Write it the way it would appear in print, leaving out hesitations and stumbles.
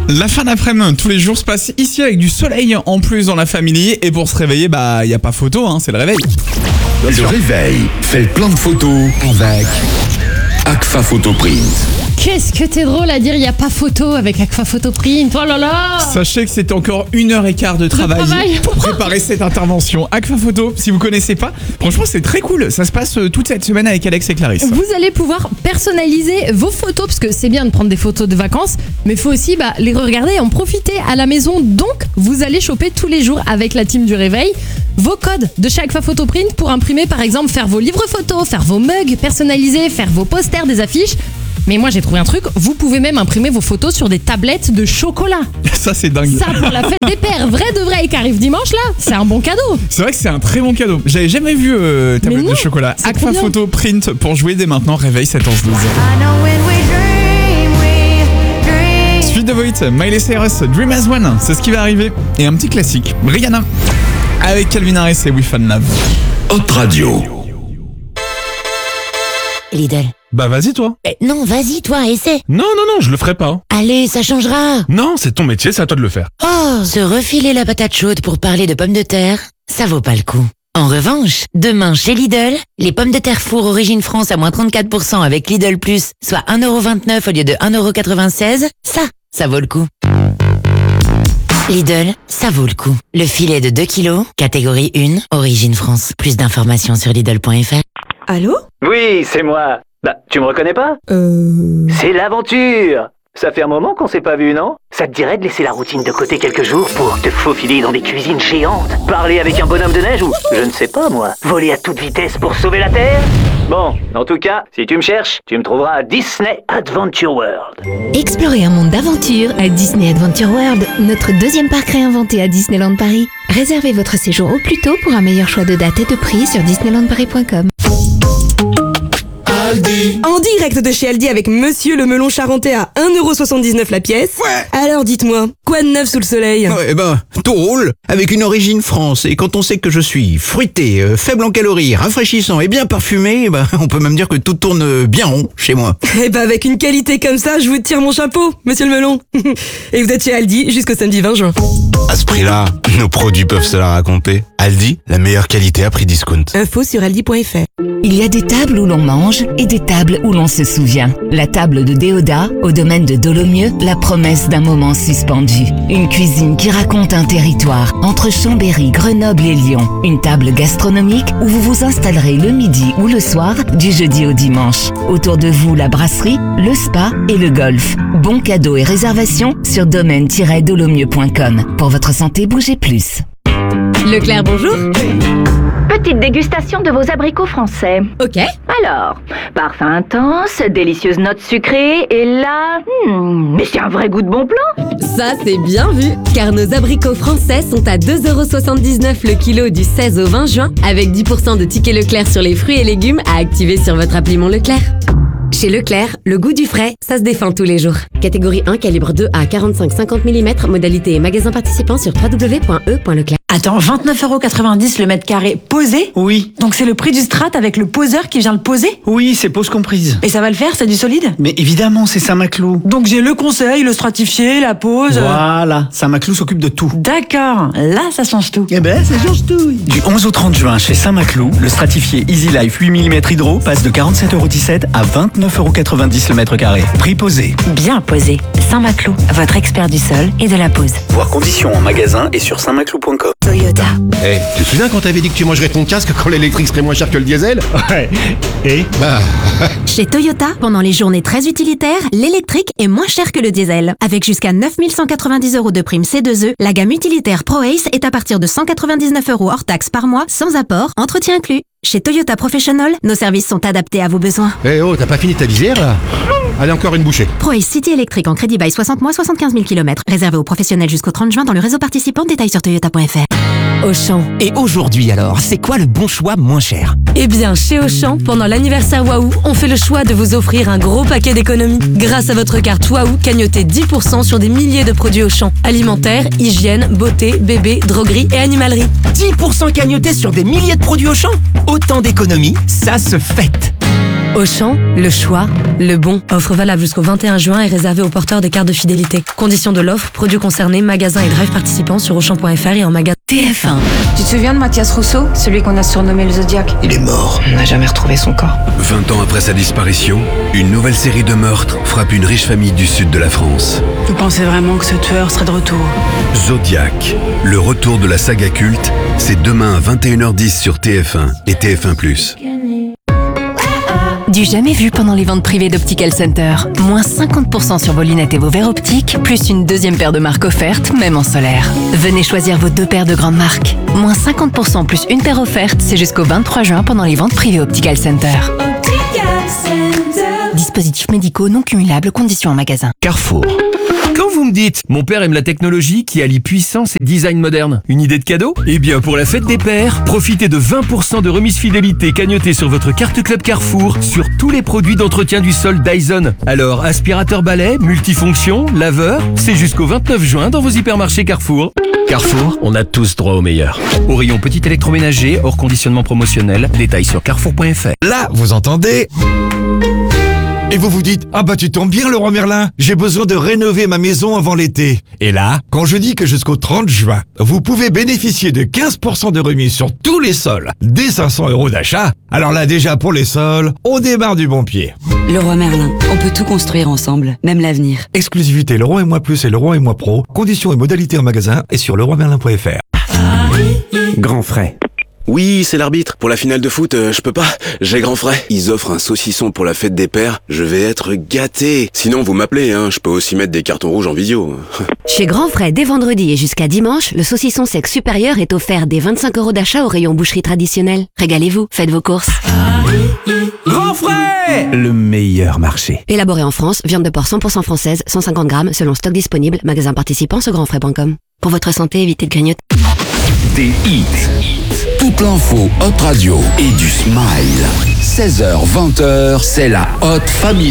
La fin d'après-midi, tous les jours se passe ici avec du soleil en plus dans la famille. Et pour se réveiller, y a pas photo, c'est le réveil. Le réveil fait plein de photos avec Agfa Photo Print. Qu'est-ce que t'es drôle à dire, il n'y a pas photo avec Agfa Photo Print, oh là là. Sachez que c'est encore 1h15 de travail pour préparer cette intervention. Agfa Photo, si vous connaissez pas, franchement c'est très cool, ça se passe toute cette semaine avec Alex et Clarisse. Vous allez pouvoir personnaliser vos photos, parce que c'est bien de prendre des photos de vacances, mais il faut aussi les regarder et en profiter à la maison. Donc vous allez choper tous les jours avec la team du réveil vos codes de chez Agfa Photo Print pour imprimer, par exemple, faire vos livres photos, faire vos mugs personnalisés, faire vos posters, des affiches. Mais moi j'ai trouvé un truc, vous pouvez même imprimer vos photos sur des tablettes de chocolat. Ça c'est dingue. Ça pour la fête des pères, vrai de vrai, et qui arrive dimanche là, c'est un bon cadeau. C'est vrai que c'est un très bon cadeau. J'avais jamais vu tablette de chocolat. Agfa Photo Print pour jouer dès maintenant, réveil 7h12. Suite de Void, Miley Cyrus, Dream as One, c'est ce qui va arriver. Et un petit classique, Rihanna, avec Calvin Harris et We Found Love. Hot Radio. Lidl. Bah vas-y toi. Non, vas-y toi, essaie. Non, je le ferai pas. Allez, ça changera. Non, c'est ton métier, c'est à toi de le faire. Oh, se refiler la patate chaude pour parler de pommes de terre, ça vaut pas le coup. En revanche, demain chez Lidl, les pommes de terre four Origine France à moins 34% avec Lidl Plus, soit 1,29€ au lieu de 1,96€, ça vaut le coup. Lidl, ça vaut le coup. Le filet de 2 kilos, catégorie 1, Origine France. Plus d'informations sur Lidl.fr. Allô? Oui, c'est moi. Tu me reconnais pas? C'est l'aventure. Ça fait un moment qu'on s'est pas vu, non? Ça te dirait de laisser la routine de côté quelques jours pour te faufiler dans des cuisines géantes, parler avec un bonhomme de neige ou, je ne sais pas moi, voler à toute vitesse pour sauver la Terre? Bon, en tout cas, si tu me cherches, tu me trouveras à Disney Adventure World. Explorez un monde d'aventure à Disney Adventure World, notre deuxième parc réinventé à Disneyland Paris. Réservez votre séjour au plus tôt pour un meilleur choix de date et de prix sur disneylandparis.com. En direct de chez Aldi avec Monsieur le melon charentais à 1,79€ la pièce. Ouais. Alors dites-moi, quoi de neuf sous le soleil? Tout roule avec une Origine France. Et quand on sait que je suis fruité, faible en calories, rafraîchissant et bien parfumé, on peut même dire que tout tourne bien rond chez moi. Avec une qualité comme ça, je vous tire mon chapeau, Monsieur le melon. Et vous êtes chez Aldi jusqu'au samedi 20 juin. À ce prix-là, nos produits peuvent se la raconter. Aldi, la meilleure qualité à prix discount. Info sur aldi.fr. Il y a des tables où l'on mange et des tables où l'on se souvient. La table de Déodat, au domaine de Dolomieu, la promesse d'un moment suspendu. Une cuisine qui raconte un territoire entre Chambéry, Grenoble et Lyon. Une table gastronomique où vous vous installerez le midi ou le soir, du jeudi au dimanche. Autour de vous, la brasserie, le spa et le golf. Bons cadeaux et réservations sur domaine-dolomieu.com. Pour votre santé, bougez plus. Leclerc, bonjour. Petite dégustation de vos abricots français. Ok. Alors, parfum intense, délicieuse note sucrée, et là... mais c'est un vrai goût de bon plan. Ça, c'est bien vu, car nos abricots français sont à 2,79€ le kilo du 16 au 20 juin, avec 10% de tickets Leclerc sur les fruits et légumes à activer sur votre appli Mon Leclerc. Chez Leclerc, le goût du frais, ça se défend tous les jours. Catégorie 1, calibre 2 à 45-50 mm, modalité et magasin participant sur www.e.leclerc. Attends, 29,90€ le mètre carré posé? Oui. Donc c'est le prix du strat avec le poseur qui vient le poser? Oui, c'est pose comprise. Et ça va le faire, c'est du solide? Mais évidemment, c'est Saint-Maclou. Donc j'ai le conseil, le stratifié, la pose... Voilà, Saint-Maclou s'occupe de tout. D'accord, là ça change tout. Eh ben, ça change tout. Du 11 au 30 juin, chez Saint-Maclou, le stratifié Easy Life 8 mm hydro passe de 47,17€ à 29,90€ le mètre carré. Prix posé. Bien posé. Saint-Maclou, votre expert du sol et de la pose. Voir conditions en magasin et sur saintmaclou.com. Toyota. Tu te souviens quand t'avais dit que tu mangerais ton casque quand l'électrique serait moins cher que le diesel? Ouais. Et Chez Toyota, pendant les journées très utilitaires, l'électrique est moins cher que le diesel. Avec jusqu'à 9 190€ de prime C2E, la gamme utilitaire ProAce est à partir de 199€ hors taxe par mois, sans apport, entretien inclus. Chez Toyota Professional, nos services sont adaptés à vos besoins. T'as pas fini ta visière là? Allez, encore une bouchée. ProAce City électrique en crédit bail 60 mois, 75 000 km. Réservé aux professionnels jusqu'au 30 juin dans le réseau participant. Détails sur toyota.fr. Auchan. Et aujourd'hui alors, c'est quoi le bon choix moins cher? Eh bien, chez Auchan, pendant l'anniversaire Waouh, on fait le choix de vous offrir un gros paquet d'économies. Grâce à votre carte Waouh, cagnotez 10% sur des milliers de produits Auchan. Alimentaire, hygiène, beauté, bébé, droguerie et animalerie. 10% cagnotés sur des milliers de produits Auchan? Autant d'économies, ça se fête. Auchan, le choix, le bon. Offre valable jusqu'au 21 juin et réservée aux porteurs des cartes de fidélité. Conditions de l'offre, produits concernés, magasins et drive participants sur Auchan.fr et en magasin. TF1. Tu te souviens de Mathias Rousseau, celui qu'on a surnommé le Zodiac? Il est mort. On n'a jamais retrouvé son corps. 20 ans après sa disparition, une nouvelle série de meurtres frappe une riche famille du sud de la France. Vous pensez vraiment que ce tueur serait de retour? Zodiac, le retour de la saga culte, c'est demain à 21h10 sur TF1 et TF1+. Du jamais vu pendant les ventes privées d'Optical Center. Moins 50% sur vos lunettes et vos verres optiques, plus une deuxième paire de marques offerte, même en solaire. Venez choisir vos 2 paires de grandes marques. Moins 50% plus une paire offerte, c'est jusqu'au 23 juin pendant les ventes privées Optical Center. Dispositifs médicaux non cumulables, conditions en magasin. Carrefour. Quand vous me dites « Mon père aime la technologie qui allie puissance et design moderne », une idée de cadeau? Eh bien, pour la fête des pères, profitez de 20% de remise fidélité cagnotée sur votre carte Club Carrefour sur tous les produits d'entretien du sol Dyson. Alors, aspirateur balai, multifonction, laveur, c'est jusqu'au 29 juin dans vos hypermarchés Carrefour. Carrefour, on a tous droit au meilleur. Au rayon petit électroménager, hors conditionnement promotionnel, détails sur carrefour.fr. Là, vous entendez ? Et vous vous dites, ah bah tu tombes bien Leroy Merlin, j'ai besoin de rénover ma maison avant l'été. Et là, quand je dis que jusqu'au 30 juin, vous pouvez bénéficier de 15% de remise sur tous les sols, dès 500 € d'achat, alors là déjà pour les sols, on démarre du bon pied. Leroy Merlin, on peut tout construire ensemble, même l'avenir. Exclusivité Leroy et Moi Plus et Leroy et Moi Pro, conditions et modalités en magasin et sur leroymerlin.fr. Grand frais. Oui, c'est l'arbitre. Pour la finale de foot, je peux pas. J'ai grand frais. Ils offrent un saucisson pour la fête des pères. Je vais être gâté. Sinon, vous m'appelez, hein. Je peux aussi mettre des cartons rouges en vidéo. Chez Grand Frais, dès vendredi et jusqu'à dimanche, le saucisson sec supérieur est offert dès 25 € d'achat au rayon boucherie traditionnelle. Régalez-vous, faites vos courses. Grand frais! Le meilleur marché. Élaboré en France, viande de porc 100% française, 150 grammes, selon stock disponible, magasin participant sur grandfrais.com. Pour votre santé, évitez de grignoter. Des hits. Toute l'info Hot Radio et du smile. 16h, 20h, c'est la Hot Family.